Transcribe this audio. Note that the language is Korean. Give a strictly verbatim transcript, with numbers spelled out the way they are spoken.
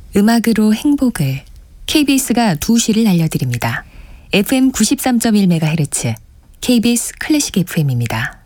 음악으로 행복을 케이비에스가 두 시를 알려드립니다. 에프엠 구십삼 점 일 메가헤르츠 케이비에스 클래식 에프엠입니다.